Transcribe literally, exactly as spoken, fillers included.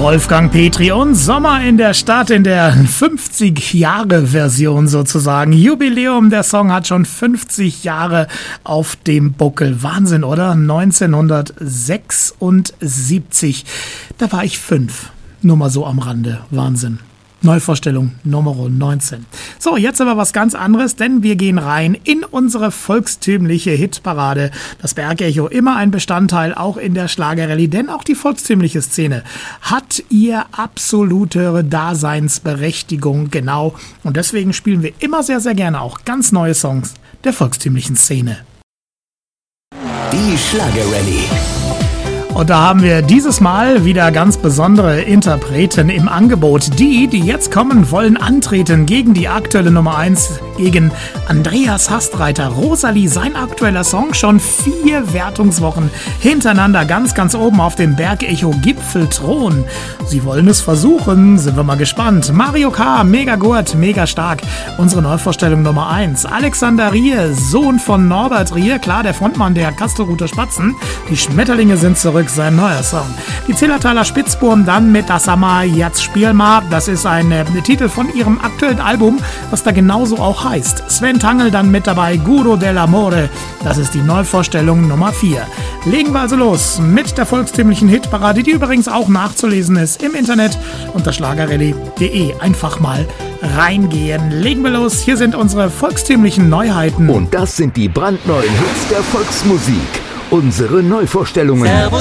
Wolfgang Petri und Sommer in der Stadt in der fünfzig-Jahre-Version sozusagen. Jubiläum, der Song hat schon fünfzig Jahre auf dem Buckel. Wahnsinn, oder? neunzehnhundertsechsundsiebzig. Da war ich fünf. Nur mal so am Rande. Wahnsinn. Neuvorstellung Nummer neunzehn. So, jetzt aber was ganz anderes, denn wir gehen rein in unsere volkstümliche Hitparade. Das Bergecho, immer ein Bestandteil, auch in der Schlagerrallye, denn auch die volkstümliche Szene hat ihr absolute Daseinsberechtigung, genau. Und deswegen spielen wir immer sehr, sehr gerne auch ganz neue Songs der volkstümlichen Szene. Die Schlagerrallye. Und da haben wir dieses Mal wieder ganz besondere Interpreten im Angebot. Die, die jetzt kommen, wollen antreten gegen die aktuelle Nummer eins, gegen Andreas Hastreiter. Rosalie, sein aktueller Song, schon vier Wertungswochen hintereinander ganz, ganz oben auf dem Bergecho-Gipfelthron. Sie wollen es versuchen, sind wir mal gespannt. Mario K., mega gut, mega stark. Unsere Neuvorstellung Nummer eins. Alexander Rier, Sohn von Norbert Rier, klar, der Frontmann der Kastelruther Spatzen. Die Schmetterlinge sind zurück. Sein neuer Song. Die Zillertaler Spitzbuben dann mit Das Sommer jetzt spiel mal. Das ist ein äh, Titel von ihrem aktuellen Album, was da genauso auch heißt. Sven Tangl dann mit dabei, Guro dell'Amore. Das ist die Neuvorstellung Nummer vier. Legen wir also los mit der volkstümlichen Hitparade, die übrigens auch nachzulesen ist im Internet unter schlagerrallye punkt de. Einfach mal reingehen. Legen wir los. Hier sind unsere volkstümlichen Neuheiten. Und das sind die brandneuen Hits der Volksmusik. Unsere Neuvorstellungen. Servus